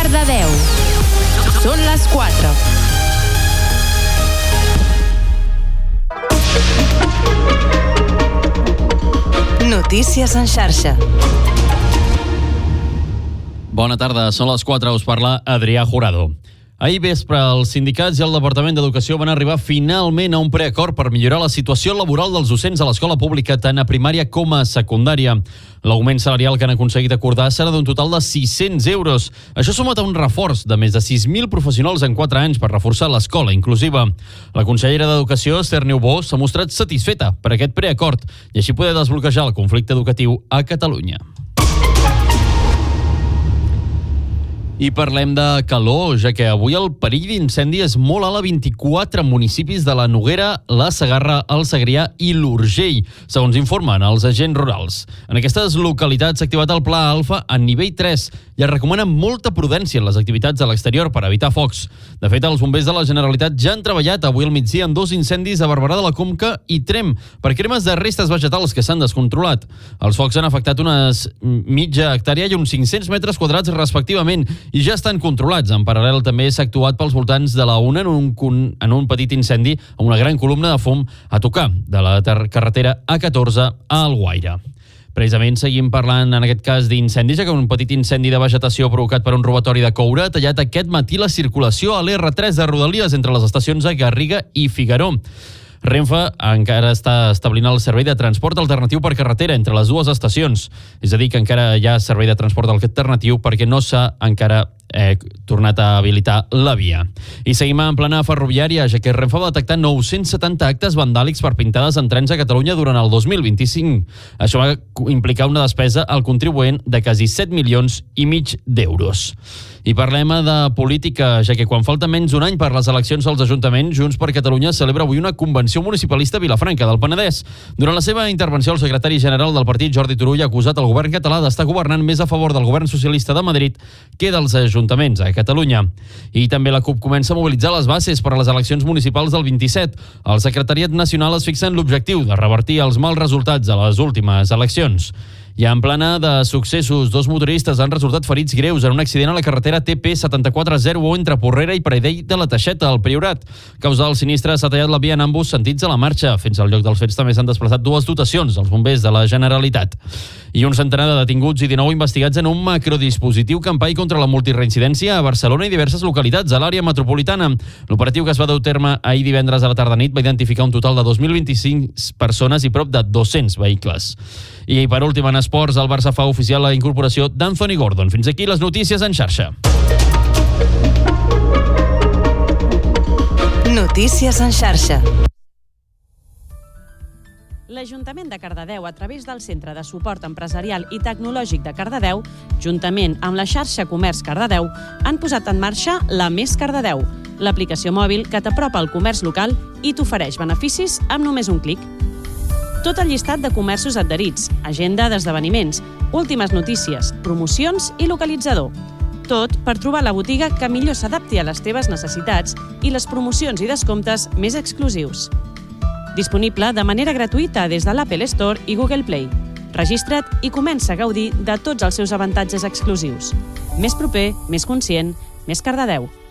Cardedeu. Són les 4. Notícies en xarxa. Bona tarda, són les 4, us parla Adrià Jurado. Ahir vespre, els sindicats i el Departament d'Educació van arribar finalment a un preacord per millorar la situació laboral dels docents a l'escola pública, tant a primària com a secundària. L'augment salarial que han aconseguit acordar serà d'un total de 600 euros. Això sumat a un reforç de més de 6.000 professionals en 4 anys per reforçar l'escola inclusiva. La consellera d'Educació, Esther Niubó, s'ha mostrat satisfeta per aquest preacord i així poder desbloquejar el conflicte educatiu a Catalunya. I parlem de calor, ja que avui el perill d'incendi és molt alt a 24 municipis de la Noguera, la Segarra, el Segrià i l'Urgell, segons informen els agents rurals. En aquestes localitats s'ha activat el Pla Alfa a nivell 3 i es recomana molta prudència en les activitats a l'exterior per evitar focs. De fet, els bombers de la Generalitat ja han treballat avui al migdia en 2 incendis a Barberà de la Conca i Tremp per cremes de restes vegetals que s'han descontrolat. Els focs han afectat unes mitja hectàrea i uns 500 metres quadrats respectivament i ja estan controlats. En paral·lel també s'ha actuat pels voltants de la UNA en un petit incendi amb una gran columna de fum a tocar de la carretera A14 a Alguaire. Precisament seguim parlant en aquest cas d'incendis, ja que un petit incendi de vegetació provocat per un robatori de coure ha tallat aquest matí la circulació a l'R3 de Rodalies entre les estacions de Garriga i Figaró. Renfe encara està establint el servei de transport alternatiu per carretera entre les dues estacions. És a dir, que encara hi ha servei de transport alternatiu perquè no s'ha encara tornat a habilitar la via. I seguim en plana ferroviària, ja que Renfe va detectar 970 actes vandàlics per pintades en trens a Catalunya durant el 2025. Això va implicar una despesa al contribuent de quasi 7,5 milions d'euros. I parlem de política, ja que quan falta menys d'un any per les eleccions als ajuntaments, Junts per Catalunya celebra avui una convenció municipalista a Vilafranca del Penedès. Durant la seva intervenció, el secretari general del partit, Jordi Turull, ha acusat el govern català d'estar governant més a favor del govern socialista de Madrid que dels ajuntaments a Catalunya. I també la CUP comença a mobilitzar les bases per a les eleccions municipals del 27. El secretariat nacional es fixa en l'objectiu de revertir els mals resultats de les últimes eleccions. I en plana de successos, 2 motoristes han resultat ferits greus en un accident a la carretera TP 7401 entre Porrera i Pradell de la Teixeta, al Priorat. A causa del sinistre s'ha tallat la via en ambos sentits a la marxa. Fins al lloc dels fets també s'han desplaçat 2 dotacions, els bombers de la Generalitat. I un centenar de detinguts i 19 investigats en un macrodispositiu campany contra la multireincidència a Barcelona i diverses localitats a l'àrea metropolitana. L'operatiu que es va dur a terme ahir divendres a la tarda-nit va identificar un total de 2.025 persones i prop de 200 vehicles. I per últim, en esports, el Barça fa oficial la incorporació d'Anthony Gordon. Fins aquí les notícies en xarxa. Notícies en xarxa. L'Ajuntament de Cardedeu, a través del Centre de Suport Empresarial i Tecnològic de Cardedeu, juntament amb la xarxa Comerç Cardedeu, han posat en marxa la Més Cardedeu, l'aplicació mòbil que t'apropa al comerç local i t'ofereix beneficis amb només un clic. Tot el llistat de comerços adherits, agenda d'esdeveniments, últimes notícies, promocions i localitzador. Tot per trobar la botiga que millor s'adapti a les teves necessitats i les promocions i descomptes més exclusius. Disponible de manera gratuïta des de l'Apple Store i Google Play. Registra't i comença a gaudir de tots els seus avantatges exclusius. Més proper, més conscient, més Cardedeu.